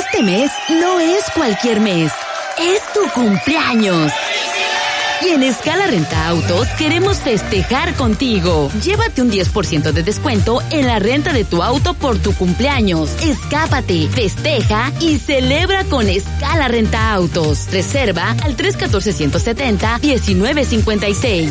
Este mes no es cualquier mes, es tu cumpleaños. Y en Escala Renta Autos queremos festejar contigo. Llévate un 10% de descuento en la renta de tu auto por tu cumpleaños. Escápate, festeja y celebra con Escala Renta Autos. Reserva al 314-170-1956.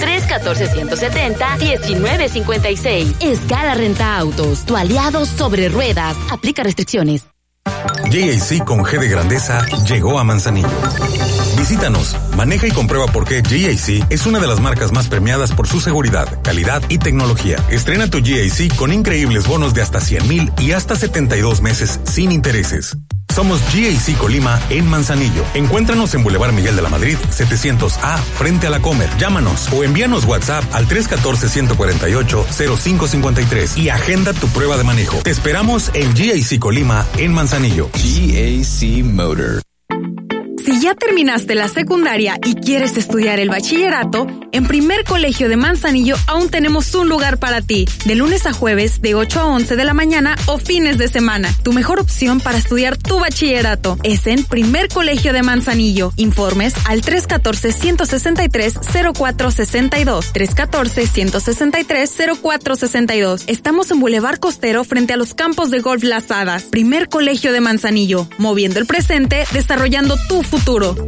314-170-1956. Escala Renta Autos, tu aliado sobre ruedas. Aplica restricciones. GAC con G de grandeza llegó a Manzanillo. Visítanos, maneja y comprueba por qué GAC es una de las marcas más premiadas por su seguridad, calidad y tecnología. Estrena tu GAC con increíbles bonos de hasta 100,000 y hasta 72 meses sin intereses. Somos GAC Colima en Manzanillo. Encuéntranos en Boulevard Miguel de la Madrid, 700A, frente a la Comer. Llámanos o envíanos WhatsApp al 314-148-0553 y agenda tu prueba de manejo. Te esperamos en GAC Colima en Manzanillo. GAC Motor. Si ya terminaste la secundaria y quieres estudiar el bachillerato, en Primer Colegio de Manzanillo aún tenemos un lugar para ti. De lunes a jueves, de 8 a 11 de la mañana o fines de semana. Tu mejor opción para estudiar tu bachillerato es en Primer Colegio de Manzanillo. Informes al 314-163-0462. 314-163-0462. Estamos en Boulevard Costero frente a los campos de golf Las Hadas. Primer Colegio de Manzanillo. Moviendo el presente, desarrollando tu futuro.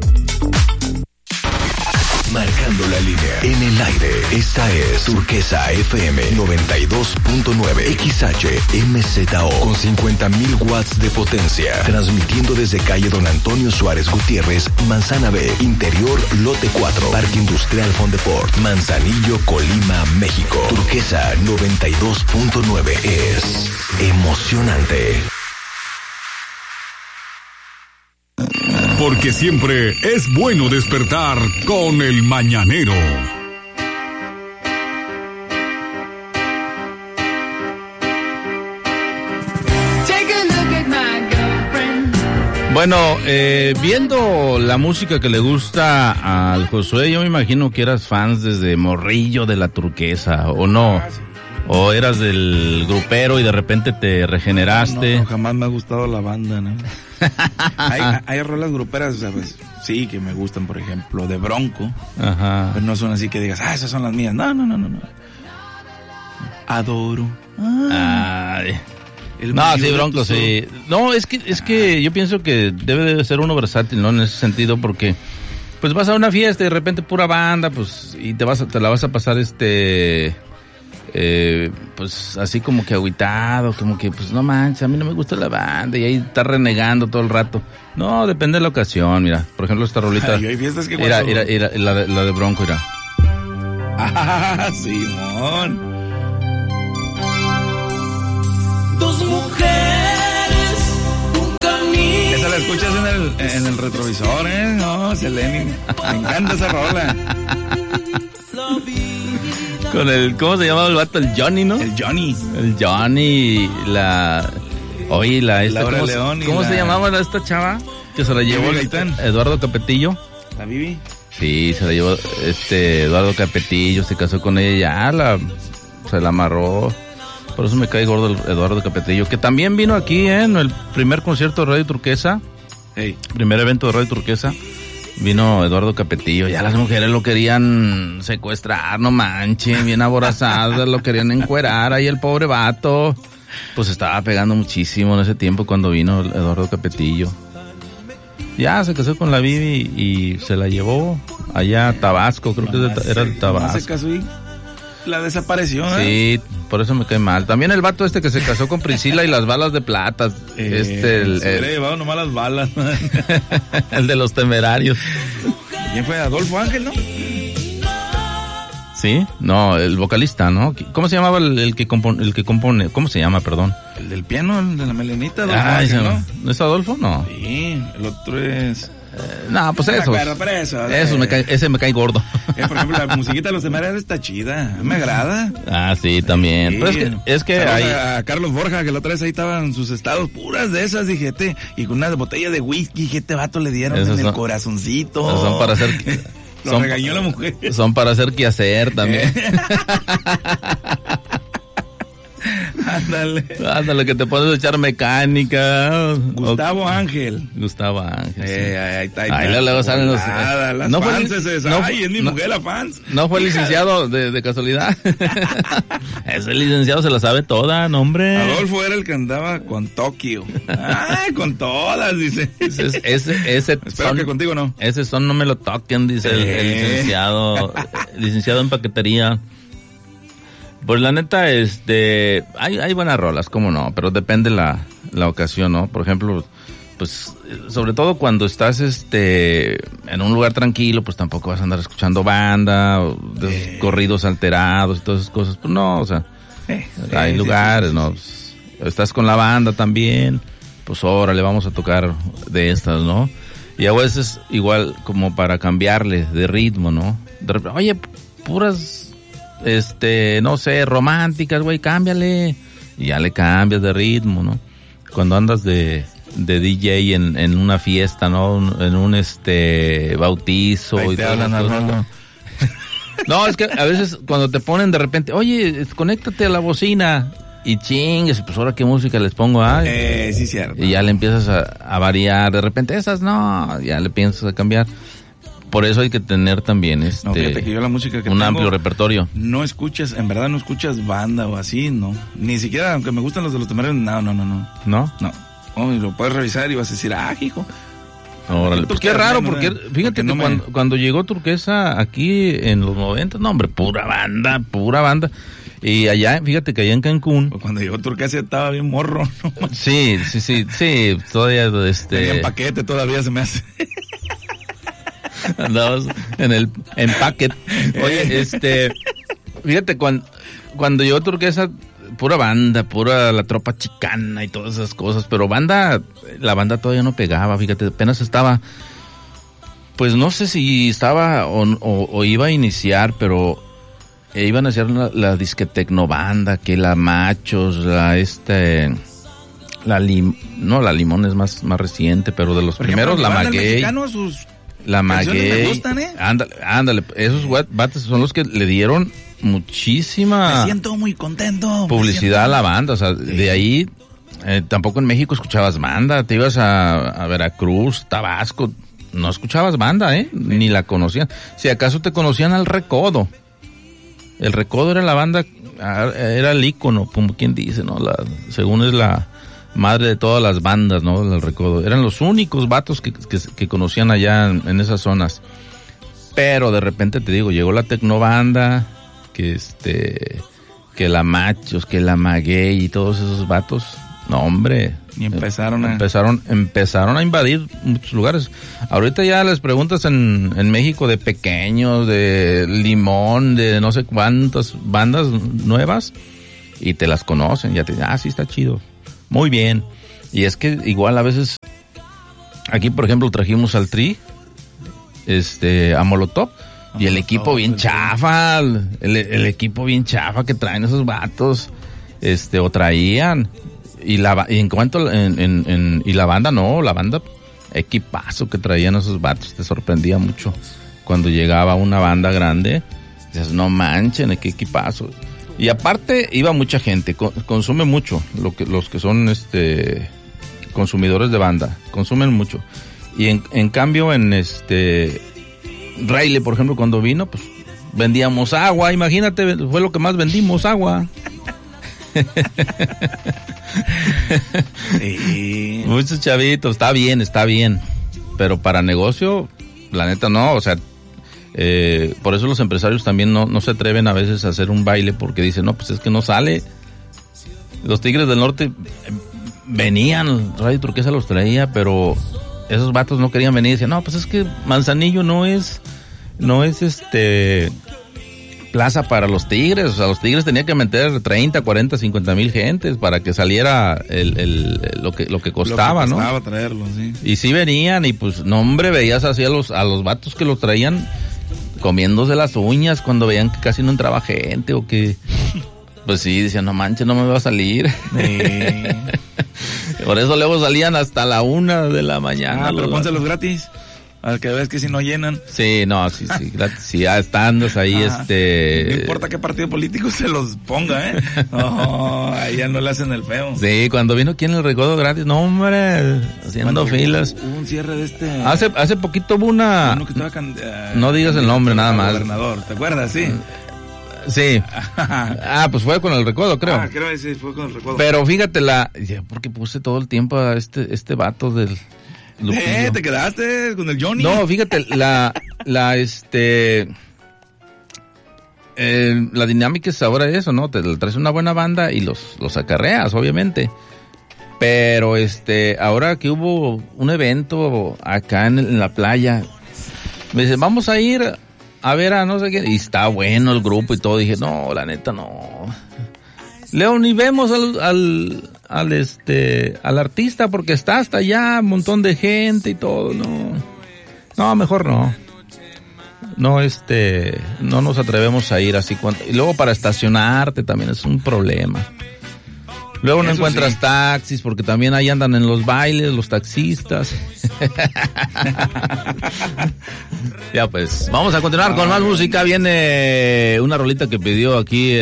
Marcando la línea. En el aire, esta es Turquesa FM 92.9 XHMZO con 50,000 watts de potencia. Transmitiendo desde calle Don Antonio Suárez Gutiérrez, Manzana B, Interior, Lote 4, Parque Industrial Fondeport, Manzanillo, Colima, México. Turquesa 92.9 es emocionante. Porque siempre es bueno despertar con el mañanero. Bueno, viendo la música que le gusta al Josué, yo me imagino que eras fans desde morrillo de la Turquesa, ¿o no? ¿O eras del grupero y de repente te regeneraste? No, jamás me ha gustado la banda, ¿no? hay rolas gruperas, ¿sabes? Sí, que me gustan, por ejemplo, de Bronco. Ajá. Pero no son así que digas, esas son las mías. No. Adoro. Ay. No, sí, Bronco, sí. No, es que yo pienso que debe de ser uno versátil, ¿no? En ese sentido, porque pues vas a una fiesta y de repente pura banda, pues, y te la vas a pasar pues así como que agüitado, como que pues no manches, a mí no me gusta la banda y ahí está renegando todo el rato. No, depende de la ocasión, mira, por ejemplo esta rolita. Ay, hay fiestas que mira, la de Bronco, mira. Ah, Simón. Dos mujeres, un camino. Esa la escuchas en el retrovisor, ¿eh? No, Selene, me encanta esa rola. Con el, ¿cómo se llamaba el vato? El Johnny, ¿no? El Johnny, Laura León. ¿Cómo se llamaba esta chava? Que se la llevó Eduardo Capetillo. ¿La Vivi? Sí, se la llevó Eduardo Capetillo, se casó con ella, se la amarró. Por eso me cae gordo Eduardo Capetillo, que también vino aquí en el primer concierto de Radio Turquesa. Hey. Primer evento de Radio Turquesa. Vino Eduardo Capetillo, ya las mujeres lo querían secuestrar, no manchen, bien aborazadas, lo querían encuerar, ahí el pobre vato. Pues estaba pegando muchísimo en ese tiempo cuando vino Eduardo Capetillo. Ya se casó con la Vivi y se la llevó allá a Tabasco, creo que era de Tabasco. ¿No se casó y la desapareció? Sí, por eso me cae mal. También el vato que se casó con Priscila y las balas de plata. Se hubiera llevado nomás las balas. El de los Temerarios. ¿Quién fue? Adolfo Ángel, ¿no? Sí, no, el vocalista, ¿no? ¿Cómo se llamaba el que compone? ¿Cómo se llama, perdón? El del piano, el de la melenita, Adolfo Ángel, ¿no? ¿No es Adolfo? No. Sí, el otro es... No, pues eso. Ese me cae gordo. Por ejemplo, la musiquita de los Temerarios está chida, me agrada. Ah, sí, también. Sí. Pero es que hay... a Carlos Borja, que la otra vez ahí estaban sus estados puras de esas, dijete, y con una botella de whisky, este vato le dieron en el corazoncito. Son para hacer... Lo regañó la mujer. Son para hacer quehacer también. Ándale, que te puedes echar mecánica. Gustavo Ángel. Ahí está. Luego salen los... Las no fans es mi mujer la fans. ¿No fue licenciado de casualidad? Ese licenciado se la sabe toda, no, hombre. Adolfo era el que andaba con Tokio. Con todas, dice. Ese Espero que contigo no. Ese son no me lo toquen, dice el licenciado. Licenciado en paquetería. Pues la neta, hay buenas rolas, cómo no, pero depende la ocasión, ¿no? Por ejemplo, pues, sobre todo cuando estás, en un lugar tranquilo, pues tampoco vas a andar escuchando banda, o de corridos alterados y todas esas cosas. Pues no, o sea, hay lugares, ¿no? Pues, estás con la banda también, pues órale, vamos a tocar de estas, ¿no? Y a veces igual como para cambiarle de ritmo, ¿no? De repente, oye, puras... no sé, románticas, güey, cámbiale. Y ya le cambias de ritmo, ¿no? Cuando andas de DJ en una fiesta, ¿no? En un bautizo. Ahí y te todo hablan, Arnoldo. No, es que a veces cuando te ponen de repente, oye, conéctate a la bocina. Y chingues, pues ahora qué música les pongo, sí, cierto. Y ya le empiezas a variar. De repente esas, no, ya le piensas a cambiar. Por eso hay que tener también no, fíjate que yo la música que un tengo, amplio repertorio. No escuchas, en verdad no escuchas banda o así, no. Ni siquiera, aunque me gustan los de los temerarios, no. ¿No? No. Oh, y lo puedes revisar y vas a decir, hijo. Órale, pues qué raro, porque fíjate que cuando llegó Turquesa aquí en los 90, no hombre, pura banda. Y allá, fíjate que allá en Cancún. Cuando llegó Turquesa estaba bien morro, ¿no? Sí, todavía tenía paquete todavía, se me hace. Andabas en el empaque. Oye, fíjate, cuando llegó Turquesa, pura banda, pura la tropa chicana y todas esas cosas, pero la banda todavía no pegaba, fíjate, apenas estaba, pues no sé si estaba o iba a iniciar, pero iban a hacer la disque tecnobanda, que la Machos, la Limón es más reciente, pero de los primeros, la Maguey. La Maguey. Me gustan, Ándale, esos vatos son los que le dieron muchísima... Me siento muy contento. Publicidad a la banda, o sea, de ahí, tampoco en México escuchabas banda, te ibas a Veracruz, Tabasco, no escuchabas banda, ni la conocían. Si acaso te conocían al Recodo. El Recodo era la banda, era el ícono, como quien dice, ¿no? Según es la madre de todas las bandas, ¿no? El Recodo. Eran los únicos vatos que conocían allá en esas zonas. Pero de repente te digo, llegó la tecnobanda, que la Machos, que la Maguey y todos esos vatos. No, hombre. Y empezaron a invadir muchos lugares. Ahorita ya les preguntas en México de Pequeños, de Limón, de no sé cuántas bandas nuevas, y te las conocen, ya te dicen, sí está chido. Muy bien. Y es que igual a veces, aquí por ejemplo trajimos al Tri, a Molotov, y el equipo bien chafa, el equipo bien chafa que traen esos vatos, o traían. Y en cuanto y la banda equipazo que traían esos vatos, te sorprendía mucho cuando llegaba una banda grande. Dices, no manchen, qué equipazo. Y aparte iba mucha gente, consume mucho, los que son consumidores de banda, consumen mucho. Y en cambio Rayleigh, por ejemplo, cuando vino, pues vendíamos agua, imagínate, fue lo que más vendimos, agua. Sí. Muchos chavitos, está bien, pero para negocio, la neta no, o sea, por eso los empresarios también no se atreven a veces a hacer un baile, porque dicen, no, pues es que no sale. Los Tigres del Norte venían, Radio Turquesa los traía, pero esos vatos no querían venir, decían, no, pues es que Manzanillo no es plaza para los Tigres, o sea, los Tigres tenían que meter 30, 40, 50 mil gentes para que saliera lo que costaba, ¿no? Costaba traerlo, sí. Y sí venían, y pues, no hombre, veías así a los vatos que los traían comiéndose las uñas cuando veían que casi no entraba gente, o que, pues sí, decían, no manches, no me va a salir. Por eso luego salían hasta la 1 de la mañana. Pero pónselos gratis. Al que ves que si no llenan. Sí, no, sí, si ya estando ahí, No importa qué partido político se los ponga, No, ahí ya no le hacen el feo. Sí, cuando vino aquí en el Recodo gratis, no, hombre, haciendo filas. Hubo un cierre de este... Hace poquito hubo una... Uno que estaba no digas el nombre, nada más. Gobernador, ¿te acuerdas? Sí. Sí. Pues fue con el Recodo, creo. Creo que sí, fue con el Recodo. Pero fíjate porque puse todo el tiempo a este vato del Lupillo. ¿Te quedaste con el Johnny? No, fíjate, la dinámica es ahora eso, ¿no? Te traes una buena banda y los acarreas, obviamente. Pero ahora que hubo un evento acá en la playa, me dice, vamos a ir a ver a no sé qué, y está bueno el grupo y todo. Dije, no, la neta no. Leo, ni vemos al artista porque está hasta allá, un montón de gente y todo, no, mejor no. No, no nos atrevemos a ir así. Y luego para estacionarte también es un problema. Luego no encuentras taxis porque también ahí andan en los bailes los taxistas. Ya pues, vamos a continuar con más música. Viene una rolita que pidió aquí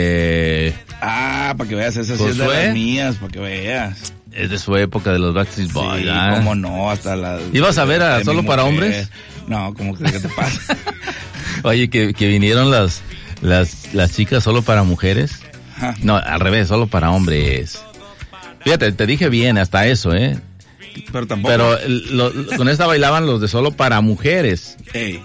para que veas, esa sí es de las mías, para que veas. Es de su época de los Backstreet Boys. Sí, cómo no, hasta la... ¿Ibas a ver a Solo para Hombres? No, ¿cómo que qué te pasa? Oye, que vinieron las chicas Solo para Mujeres. No, al revés, Solo para Hombres. Fíjate, te dije bien, hasta eso, Pero tampoco. Pero con esta bailaban los de Solo para Mujeres. Ey.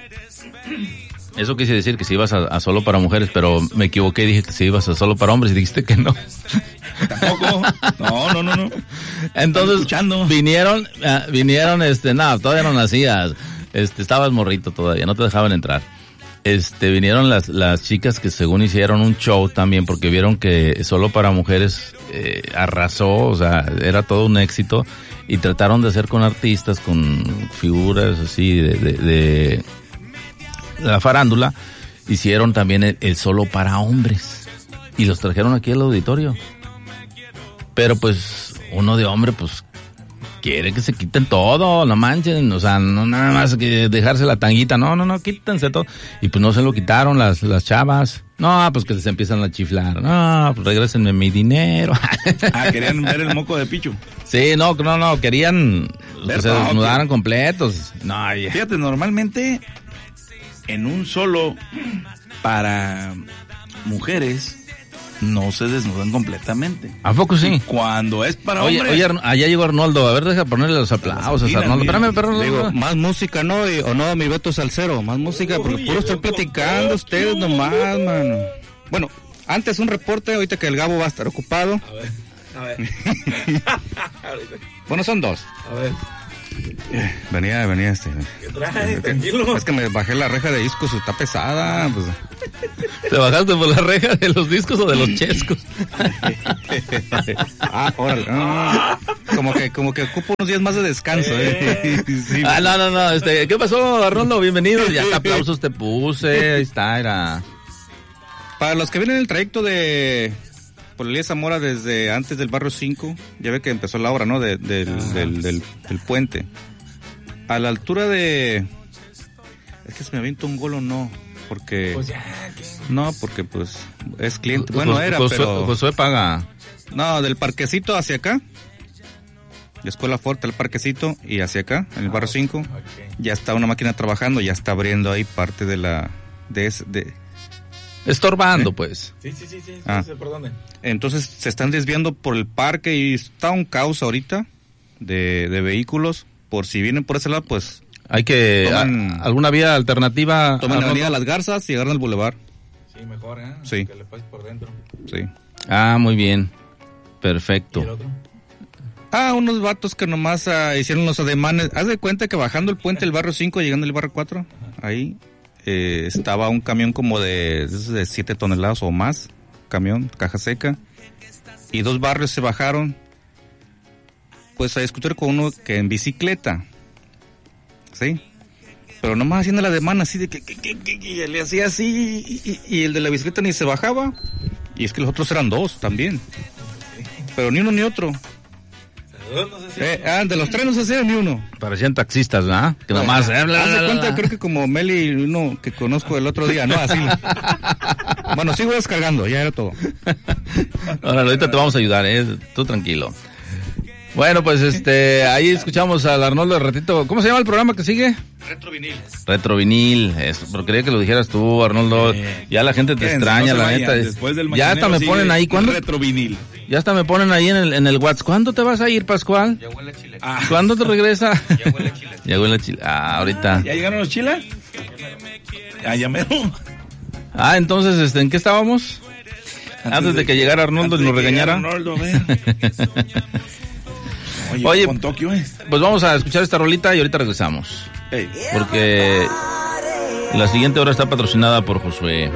Eso quise decir que si ibas a Solo para Mujeres, pero me equivoqué, dije que si ibas a Solo para Hombres y dijiste que no. Tampoco. No. Entonces, vinieron, todavía no nacías. Estabas morrito todavía, no te dejaban entrar. Vinieron las chicas que según hicieron un show también, porque vieron que Solo para Mujeres arrasó, o sea, era todo un éxito, y trataron de hacer con artistas, con figuras así de la farándula, hicieron también el Solo para Hombres, y los trajeron aquí al auditorio. Pero pues, uno de hombre, pues, quiere que se quiten todo, no manchen, o sea, no nada más que dejarse la tanguita, no, quítense todo. Y pues no se lo quitaron las chavas. No, pues que se empiezan a chiflar. No, pues regrésenme mi dinero. Querían ver el moco de Pichu. Sí, no, querían que se desnudaran completos. No, ya. Fíjate, normalmente en un solo para mujeres no se desnudan completamente. ¿A poco sí? Cuando es para hombres. Oye, allá llegó Arnoldo. A ver, deja ponerle los aplausos a Arnoldo. Espérame, pero digo, más música, ¿no? ¿O no, mi Beto Salcero? Más música, porque puro estoy platicando ustedes nomás, mano. Bueno, antes un reporte, ahorita que el Gabo va a estar ocupado. A ver. Bueno, son dos. A ver. Venía ¿Qué traes? Tranquilo. Es que me bajé la reja de discos, está pesada, pues. ¿Te bajaste por la reja de los discos o de los chescos? Órale. Como que ocupo unos días más de descanso, Sí, no. ¿Qué pasó, Arnoldo? Bienvenido. Ya hasta aplausos te puse. Ahí está, era. Para los que vienen el trayecto por Elías Zamora desde antes del barrio 5, ya ve que empezó la obra, ¿no? Del puente. A la altura de... Es que se me avienta un gol o no, porque... Pues ya. No, porque pues es cliente. Bueno, pero... Josué paga. No, del parquecito hacia acá. De Escuela Fuerte al parquecito y hacia acá, en el barrio 5. Okay. Ya está una máquina trabajando, ya está abriendo ahí parte de la... Estorbando, pues. Sí, ¿por dónde? Entonces se están desviando por el parque y está un caos ahorita de vehículos. Por si vienen por ese lado, pues... Hay que... ¿Alguna vía alternativa? Toman la avenida Las Garzas y agarran el bulevar. Sí, mejor, Sí. Que le pases por dentro. Sí. Muy bien. Perfecto. ¿Y el otro? Unos vatos que nomás hicieron los ademanes. Haz de cuenta que bajando el puente del barrio 5, llegando al barrio 4, ahí... estaba un camión como de 7 toneladas o más, camión, caja seca, y 2 barrios se bajaron, pues a discutir con uno que en bicicleta, ¿sí? Pero nomás haciendo la demanda así de que le hacía así, y el de la bicicleta ni se bajaba, y es que los otros eran 2 también, pero ni uno ni otro. De los tres no se hacía ni uno. Parecían taxistas, ¿verdad? Que nomás... Haz de cuenta, creo que como Meli, uno que conozco el otro día, ¿no? Así. Bueno, sigo descargando, ya era todo. Ahora, ahorita te vamos a ayudar, tú tranquilo. Bueno, pues ahí escuchamos al Arnoldo de ratito. ¿Cómo se llama el programa que sigue? Retrovinil. Eso, pero quería que lo dijeras tú, Arnoldo. Ya la gente te extraña, la neta. Ya hasta me ponen ahí, ¿cuándo? Retrovinil. Ya hasta me ponen ahí en el WhatsApp. ¿Cuándo te vas a ir, Pascual? Ya huele a chile. ¿Cuándo te regresa? Ya huele a chile. Ya huele a chile. Ahorita. ¿Ya llegaron los chiles? Ya mero. Entonces, ¿en qué estábamos? Antes de que llegara Arnoldo y nos regañara. Arnoldo, a ver. Oye, con Tokio, pues vamos a escuchar esta rolita y ahorita regresamos. Porque la siguiente hora está patrocinada por Josué.